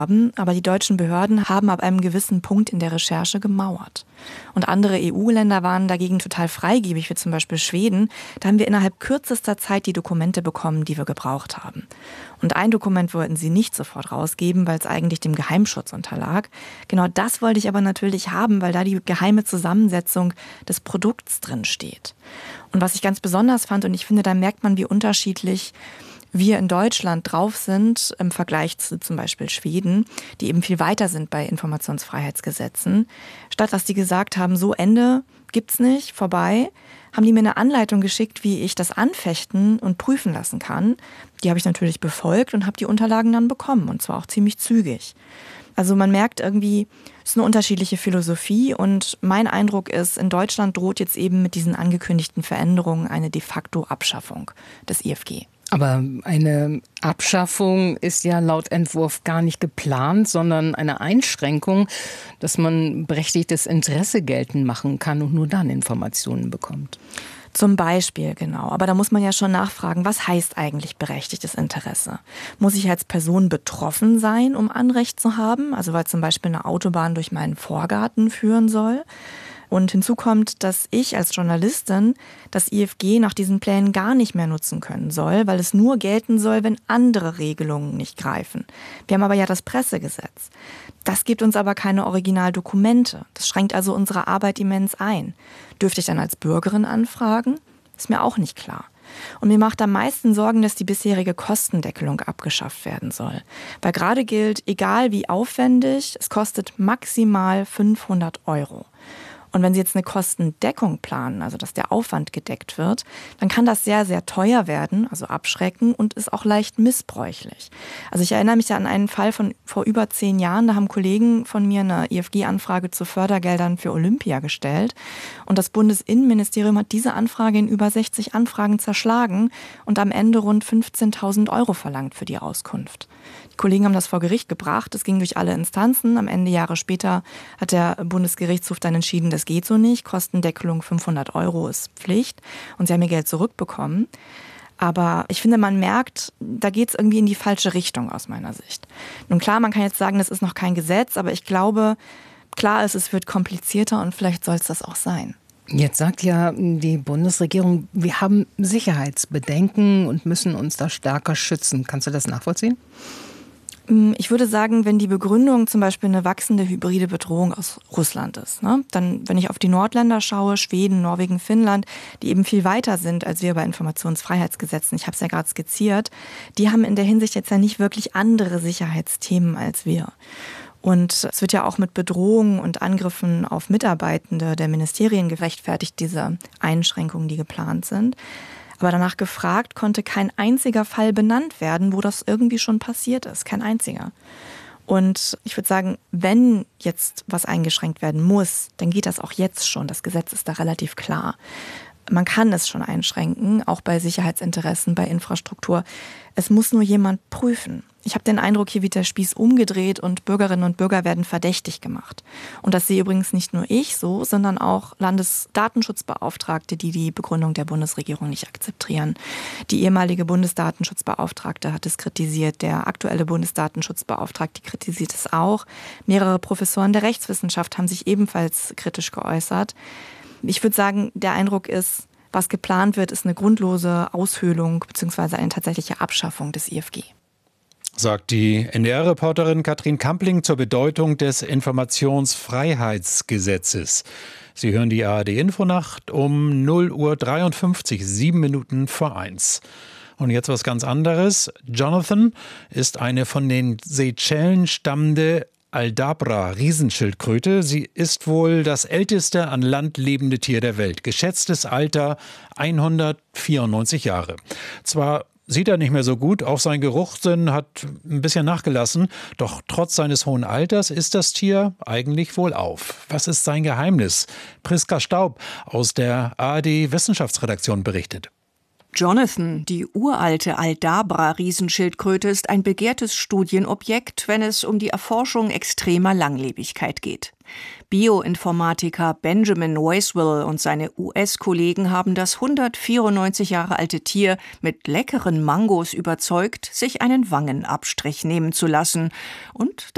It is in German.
Aber die deutschen Behörden haben ab einem gewissen Punkt in der Recherche gemauert. Und andere EU-Länder waren dagegen total freigebig, wie zum Beispiel Schweden. Da haben wir innerhalb kürzester Zeit die Dokumente bekommen, die wir gebraucht haben. Und ein Dokument wollten sie nicht sofort rausgeben, weil es eigentlich dem Geheimschutz unterlag. Genau das wollte ich aber natürlich haben, weil da die geheime Zusammensetzung des Produkts drin steht. Und was ich ganz besonders fand, und ich finde, da merkt man, wie unterschiedlich wir in Deutschland drauf sind im Vergleich zu zum Beispiel Schweden, die eben viel weiter sind bei Informationsfreiheitsgesetzen. Statt dass die gesagt haben, so Ende gibt's nicht, vorbei, haben die mir eine Anleitung geschickt, wie ich das anfechten und prüfen lassen kann. Die habe ich natürlich befolgt und habe die Unterlagen dann bekommen, und zwar auch ziemlich zügig. Also man merkt irgendwie, es ist eine unterschiedliche Philosophie, und mein Eindruck ist, in Deutschland droht jetzt eben mit diesen angekündigten Veränderungen eine de facto Abschaffung des IFG. Aber eine Abschaffung ist ja laut Entwurf gar nicht geplant, sondern eine Einschränkung, dass man berechtigtes Interesse geltend machen kann und nur dann Informationen bekommt. Zum Beispiel, genau. Aber da muss man ja schon nachfragen, was heißt eigentlich berechtigtes Interesse? Muss ich als Person betroffen sein, um Anrecht zu haben? Also weil zum Beispiel eine Autobahn durch meinen Vorgarten führen soll? Und hinzu kommt, dass ich als Journalistin das IFG nach diesen Plänen gar nicht mehr nutzen können soll, weil es nur gelten soll, wenn andere Regelungen nicht greifen. Wir haben aber ja das Pressegesetz. Das gibt uns aber keine Originaldokumente. Das schränkt also unsere Arbeit immens ein. Dürfte ich dann als Bürgerin anfragen? Ist mir auch nicht klar. Und mir macht am meisten Sorgen, dass die bisherige Kostendeckelung abgeschafft werden soll. Weil gerade gilt, egal wie aufwendig, es kostet maximal 500 €. Und wenn Sie jetzt eine Kostendeckung planen, also dass der Aufwand gedeckt wird, dann kann das sehr, sehr teuer werden, also abschrecken, und ist auch leicht missbräuchlich. Also ich erinnere mich an einen Fall von vor über 10 Jahren, da haben Kollegen von mir eine IFG-Anfrage zu Fördergeldern für Olympia gestellt. Und das Bundesinnenministerium hat diese Anfrage in über 60 Anfragen zerschlagen und am Ende rund 15.000 € verlangt für die Auskunft. Die Kollegen haben das vor Gericht gebracht, es ging durch alle Instanzen. Am Ende, Jahre später, hat der Bundesgerichtshof dann entschieden, das geht so nicht. Kostendeckelung 500 € ist Pflicht, und sie haben ihr Geld zurückbekommen. Aber ich finde, man merkt, da geht es irgendwie in die falsche Richtung aus meiner Sicht. Nun klar, man kann jetzt sagen, das ist noch kein Gesetz, aber ich glaube, klar ist, es wird komplizierter, und vielleicht soll es das auch sein. Jetzt sagt ja die Bundesregierung, wir haben Sicherheitsbedenken und müssen uns da stärker schützen. Kannst du das nachvollziehen? Ich würde sagen, wenn die Begründung zum Beispiel eine wachsende hybride Bedrohung aus Russland ist, ne, dann, wenn ich auf die Nordländer schaue, Schweden, Norwegen, Finnland, die eben viel weiter sind als wir bei Informationsfreiheitsgesetzen, ich habe es ja gerade skizziert, die haben in der Hinsicht jetzt ja nicht wirklich andere Sicherheitsthemen als wir. Und es wird ja auch mit Bedrohungen und Angriffen auf Mitarbeitende der Ministerien gerechtfertigt, diese Einschränkungen, die geplant sind. Aber danach gefragt, konnte kein einziger Fall benannt werden, wo das irgendwie schon passiert ist. Kein einziger. Und ich würde sagen, wenn jetzt was eingeschränkt werden muss, dann geht das auch jetzt schon. Das Gesetz ist da relativ klar. Man kann es schon einschränken, auch bei Sicherheitsinteressen, bei Infrastruktur. Es muss nur jemand prüfen. Ich habe den Eindruck, hier wird der Spieß umgedreht und Bürgerinnen und Bürger werden verdächtig gemacht. Und das sehe übrigens nicht nur ich so, sondern auch Landesdatenschutzbeauftragte, die die Begründung der Bundesregierung nicht akzeptieren. Die ehemalige Bundesdatenschutzbeauftragte hat es kritisiert, der aktuelle Bundesdatenschutzbeauftragte kritisiert es auch. Mehrere Professoren der Rechtswissenschaft haben sich ebenfalls kritisch geäußert. Ich würde sagen, der Eindruck ist, was geplant wird, ist eine grundlose Aushöhlung bzw. eine tatsächliche Abschaffung des IFG. Sagt die NDR-Reporterin Katrin Kampling zur Bedeutung des Informationsfreiheitsgesetzes. Sie hören die ARD-Infonacht um 0:53 Uhr, 7 Minuten vor 1. Und jetzt was ganz anderes. Jonathan ist eine von den Seychellen stammende Aldabra-Riesenschildkröte. Sie ist wohl das älteste an Land lebende Tier der Welt. Geschätztes Alter 194 Jahre. Zwar sieht er nicht mehr so gut, auch sein Geruchssinn hat ein bisschen nachgelassen. Doch trotz seines hohen Alters ist das Tier eigentlich wohlauf. Was ist sein Geheimnis? Priska Staub aus der ARD-Wissenschaftsredaktion berichtet. Jonathan, die uralte Aldabra-Riesenschildkröte, ist ein begehrtes Studienobjekt, wenn es um die Erforschung extremer Langlebigkeit geht. Bioinformatiker Benjamin Weiswell und seine US-Kollegen haben das 194 Jahre alte Tier mit leckeren Mangos überzeugt, sich einen Wangenabstrich nehmen zu lassen und